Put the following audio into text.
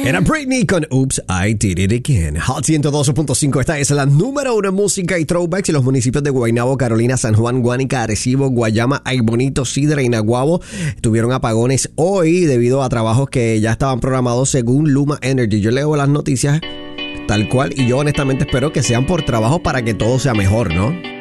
Era Britney con Oops, I Did It Again. Hot 102.5, esta es la número 1 en música y throwbacks en los municipios de Guaynabo, Carolina, San Juan, Guánica, Arecibo, Guayama, Aybonito, Sidra y Naguabo. Tuvieron apagones hoy debido a trabajos que ya estaban programados según Luma Energy. Yo leo las noticias tal cual y yo honestamente espero que sean por trabajo para que todo sea mejor, ¿no?